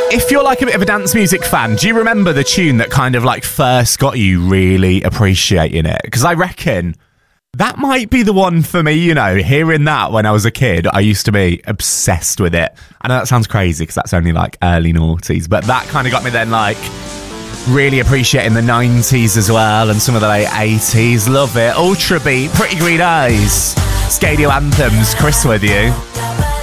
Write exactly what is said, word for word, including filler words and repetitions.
If you're like a bit of a dance music fan, do you remember the tune that kind of like first got you really appreciating it? Because I reckon that might be the one for me, you know, hearing that when I was a kid, I used to be obsessed with it. I know that sounds crazy because that's only like early noughties, but that kind of got me then like really appreciating the nineties as well and some of the late eighties. Love it. Ultra Beat, Pretty Green Eyes, Scadio Anthems, Chris with you.